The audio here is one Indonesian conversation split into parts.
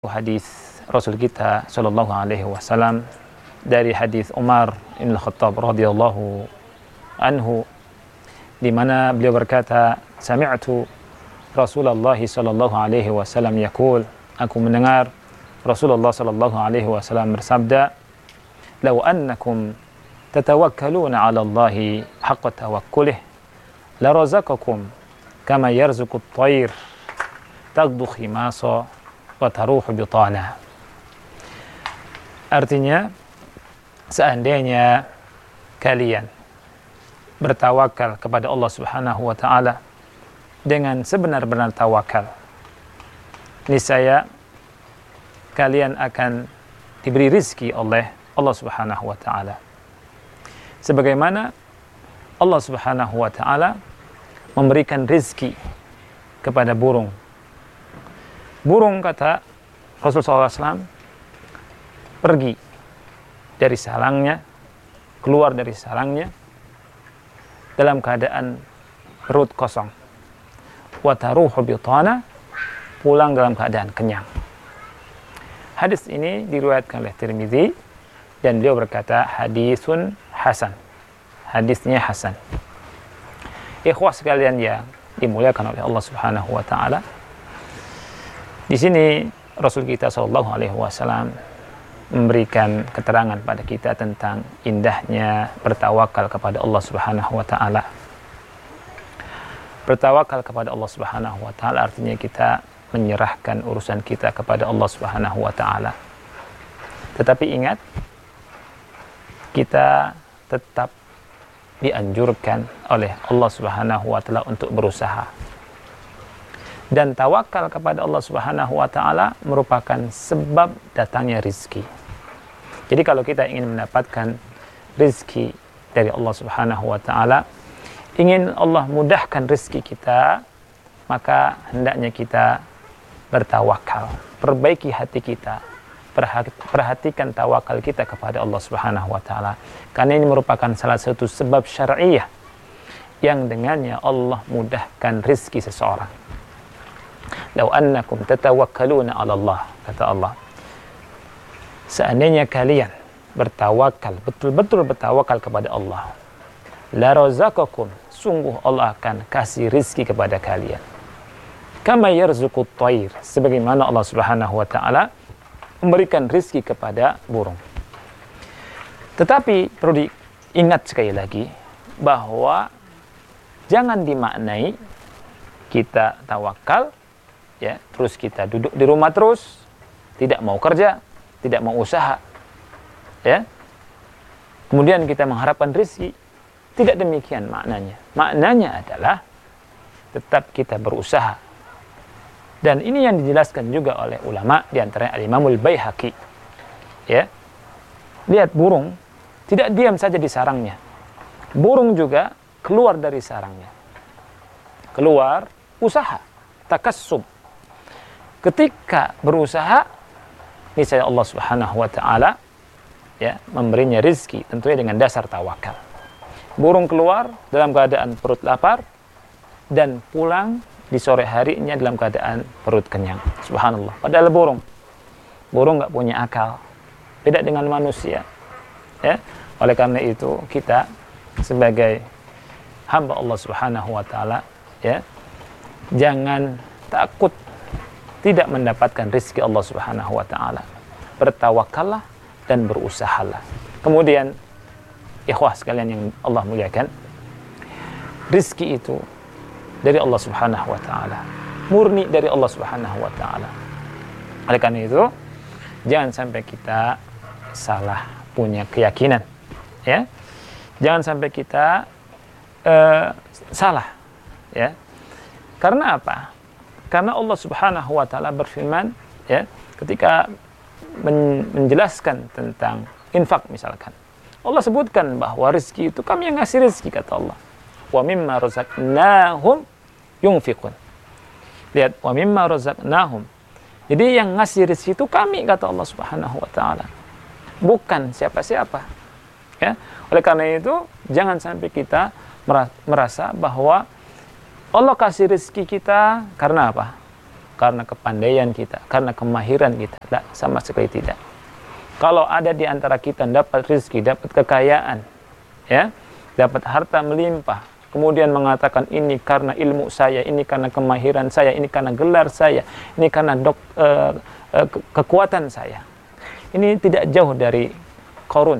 Hadis Rasul kita sallallahu alaihi wasallam dari hadis Umar bin Khattab radhiyallahu anhu, di mana beliau berkata, sami'tu Rasulullah sallallahu alaihi wasallam yaqul, aku mendengar Rasulullah sallallahu alaihi wasallam bersabda, law annakum tatawakkaluna 'ala Allahi haqqa tawakkulih la razaqakum kama yarzuqu at-tayr taghdu khimasa wa taruhu bitana. Artinya, seandainya kalian bertawakal kepada Allah Subhanahu wa taala dengan sebenar-benar tawakal, niscaya kalian akan diberi rizki oleh Allah Subhanahu wa taala. Sebagaimana Allah Subhanahu wa taala memberikan rizki kepada burung. Burung, kata Rasulullah SAW, pergi dari sarangnya, keluar dari sarangnya dalam keadaan perut kosong. Wa taruhu bitana, pulang dalam keadaan kenyang. Hadis ini diriwayatkan oleh Tirmidzi dan beliau berkata hadisun hasan. Hadisnya hasan. Ikhwah sekalian yang dimuliakan oleh Allah Subhanahu wa taala, di sini Rasul kita sallallahu alaihi wasallam memberikan keterangan pada kita tentang indahnya bertawakal kepada Allah Subhanahu wa taala. Bertawakal kepada Allah Subhanahu wa taala artinya kita menyerahkan urusan kita kepada Allah Subhanahu wa taala. Tetapi ingat, kita tetap dianjurkan oleh Allah Subhanahu wa taala untuk berusaha. Dan tawakal kepada Allah Subhanahu wa taala merupakan sebab datangnya rizki. Jadi kalau kita ingin mendapatkan rizki dari Allah Subhanahu wa taala, ingin Allah mudahkan rizki kita, maka hendaknya kita bertawakal, perbaiki hati kita, perhatikan tawakal kita kepada Allah Subhanahu wa taala. Karena ini merupakan salah satu sebab syar'iyah yang dengannya Allah mudahkan rizki seseorang. Lau annakum tatawakkaluna 'ala Allah, kata Allah, seandainya kalian bertawakal, betul-betul bertawakal kepada Allah, la razaqakum, sungguh Allah akan kasih rizki kepada kalian. Kama yarzuqut tayr, sebagaimana Allah Subhanahu wa taala memberikan rizki kepada burung. Tetapi perlu diingat sekali lagi bahwa jangan dimaknai kita tawakal, ya, terus kita duduk di rumah terus, tidak mau kerja, tidak mau usaha, ya. Kemudian kita mengharapkan rezeki. Tidak demikian maknanya. Maknanya adalah tetap kita berusaha. Dan ini yang dijelaskan juga oleh ulama, di antaranya Al-Imamul Baihaqi. Ya. Lihat burung tidak diam saja di sarangnya. Burung juga keluar dari sarangnya. Keluar, usaha, takassub. Ketika berusaha, niscaya Allah Subhanahu wa taala, ya, memberinya rizki, tentunya dengan dasar tawakal. Burung keluar dalam keadaan perut lapar dan pulang di sore harinya dalam keadaan perut kenyang. Subhanallah. Padahal burung nggak punya akal, beda dengan manusia. Ya, oleh karena itu kita sebagai hamba Allah Subhanahu wa taala, ya, jangan takut tidak mendapatkan rezeki Allah Subhanahu wa taala. Bertawakallah dan berusahalah. Kemudian, ikhwah sekalian yang Allah muliakan, rezeki itu dari Allah Subhanahu wa taala, murni dari Allah Subhanahu wa taala. Oleh karena itu, jangan sampai kita salah punya keyakinan, ya. Jangan sampai kita salah, ya. Karena apa? Karena Allah Subhanahu wa taala berfirman, ya, ketika menjelaskan tentang infak misalkan. Allah sebutkan bahwa rezeki itu kami yang ngasih rezeki, kata Allah. Wa mimma razaqnahum yunfiqun. Lihat, wa mimma razaqnahum. Jadi yang ngasih rezeki itu kami, kata Allah Subhanahu wa taala. Bukan siapa-siapa. Ya. Oleh karena itu, jangan sampai kita merasa bahwa Allah kasih rezeki kita karena apa? karena kepandaian kita, karena kemahiran kita. Tidak, sama sekali tidak. Kalau ada di antara kita dapat rezeki, dapat kekayaan, ya, dapat harta melimpah, kemudian mengatakan ini karena ilmu saya, ini karena kemahiran saya, ini karena gelar saya, ini karena kekuatan saya. Ini tidak jauh dari Qarun.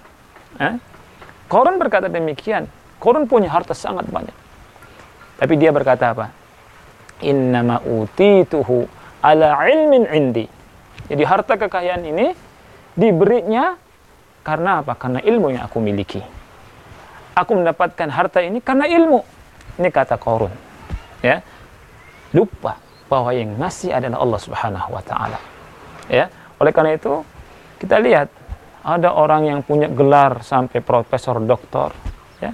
Qarun berkata demikian. Qarun punya harta sangat banyak. Tapi dia berkata apa? Innama utituhu ala ilmin indi. Jadi harta kekayaan ini diberinya karena apa? Karena ilmu yang aku miliki. Aku mendapatkan harta ini karena ilmu. Ini kata Qarun. Ya. Lupa bahwa yang ngasih adalah Allah Subhanahu wa taala. Ya. Oleh karena itu, kita lihat ada orang yang punya gelar sampai profesor, doktor, ya.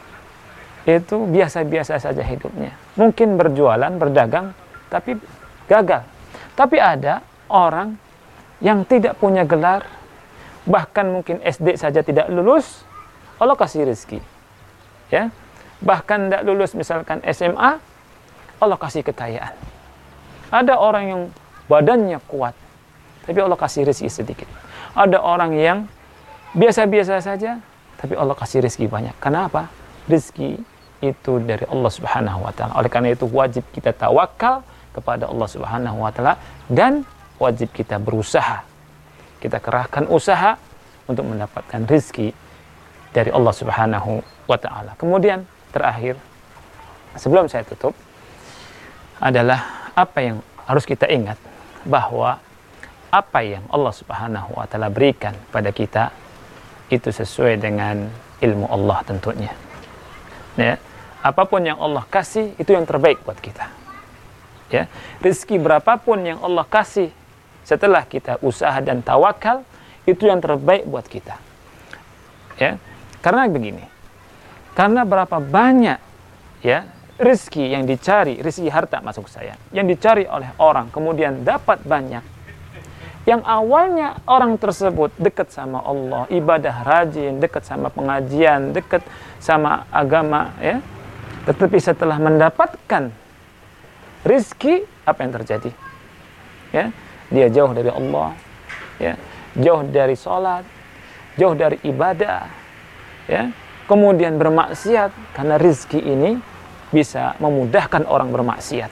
Itu biasa-biasa saja hidupnya. Mungkin berjualan, berdagang, tapi gagal. Tapi ada orang yang tidak punya gelar, bahkan mungkin SD saja tidak lulus, Allah kasih rezeki. Ya. Bahkan tidak lulus misalkan SMA, Allah kasih kekayaan. Ada orang yang badannya kuat, tapi Allah kasih rezeki sedikit. Ada orang yang biasa-biasa saja, tapi Allah kasih rezeki banyak. Kenapa? Rezeki itu dari Allah Subhanahu wa taala. Oleh karena itu wajib kita tawakal kepada Allah Subhanahu wa taala dan wajib kita berusaha. Kita kerahkan usaha untuk mendapatkan rezeki dari Allah Subhanahu wa taala. Kemudian terakhir, sebelum saya tutup, adalah apa yang harus kita ingat, bahwa apa yang Allah Subhanahu wa taala berikan pada kita itu sesuai dengan ilmu Allah tentunya. Ya, apapun yang Allah kasih itu yang terbaik buat kita. Ya, rezeki berapapun yang Allah kasih setelah kita usaha dan tawakal itu yang terbaik buat kita. Ya, karena begini. Karena berapa banyak ya rezeki yang dicari, rezeki harta masuk saya, yang dicari oleh orang kemudian dapat banyak. Yang awalnya orang tersebut dekat sama Allah, ibadah rajin, dekat sama pengajian, dekat sama agama, ya. Tetapi setelah mendapatkan rezeki, apa yang terjadi? Ya, dia jauh dari Allah, ya, jauh dari sholat, jauh dari ibadah, ya. Kemudian bermaksiat karena rezeki ini bisa memudahkan orang bermaksiat.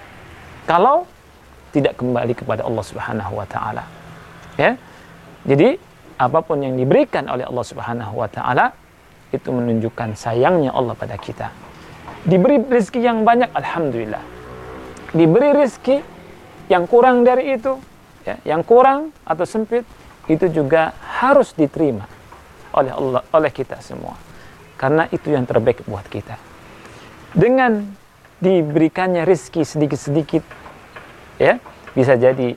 Kalau tidak kembali kepada Allah Subhanahu wa taala. Ya. Jadi apapun yang diberikan oleh Allah Subhanahu wa taala itu menunjukkan sayangnya Allah pada kita. Diberi rezeki yang banyak, alhamdulillah. Diberi rezeki yang kurang dari itu, ya, yang kurang atau sempit, itu juga harus diterima oleh Allah, oleh kita semua. Karena itu yang terbaik buat kita. Dengan diberikannya rezeki sedikit-sedikit, ya, bisa jadi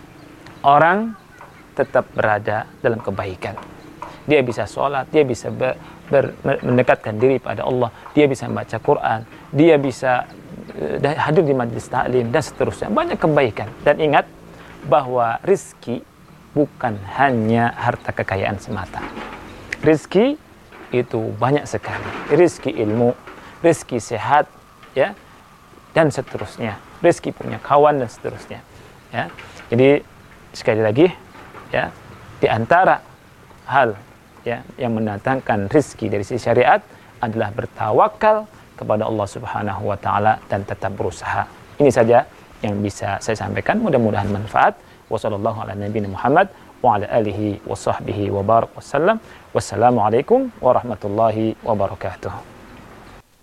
orang tetap berada dalam kebaikan. Dia bisa sholat, dia bisa mendekatkan diri pada Allah, dia bisa baca Quran, dia bisa hadir di majlis ta'lim dan seterusnya. Banyak kebaikan. Dan ingat bahwa rizki bukan hanya harta kekayaan semata. Rizki itu banyak sekali. Rizki ilmu, rizki sehat, ya, dan seterusnya. Rizki punya kawan dan seterusnya. Ya. Jadi sekali lagi, ya, di antara hal, ya, yang mendatangkan rizki dari sisi syariat adalah bertawakal kepada Allah Subhanahu wa taala dan tetap berusaha. Ini saja yang bisa saya sampaikan, mudah-mudahan manfaat. Wassallallahu ala nabiyina Muhammad wa ala alihi wa sahbihi wa barak wasallam. Wassalamualaikum warahmatullahi wabarakatuh.